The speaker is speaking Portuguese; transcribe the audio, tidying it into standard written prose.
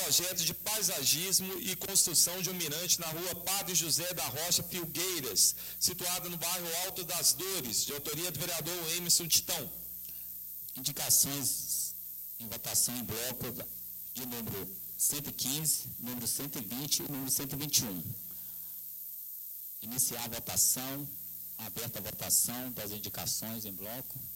projeto de paisagismo e construção de um mirante na rua Padre José da Rocha Filgueiras, situada no bairro Alto das Dores, de autoria do vereador Emerson Titão. Indicações em votação em bloco de número 115, número 120 e número 121. Iniciar a votação, aberta a votação das indicações em bloco.